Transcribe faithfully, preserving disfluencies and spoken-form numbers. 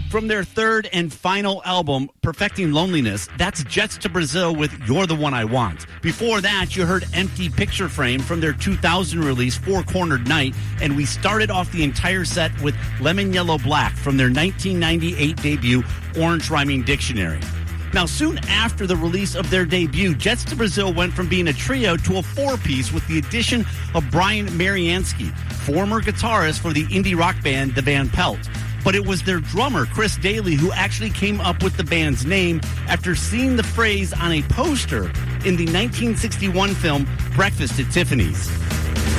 From their third and final album, Perfecting Loneliness, that's Jets to Brazil with You're the One I Want. Before that, you heard Empty Picture Frame from their two thousand release, Four Cornered Night, and we started off the entire set with Lemon Yellow Black from their nineteen ninety-eight debut, Orange Rhyming Dictionary. Now, soon after the release of their debut, Jets to Brazil went from being a trio to a four-piece with the addition of Brian Mariansky, former guitarist for the indie rock band The Van Pelt. But it was their drummer, Chris Daly, who actually came up with the band's name after seeing the phrase on a poster in the nineteen sixty-one film Breakfast at Tiffany's.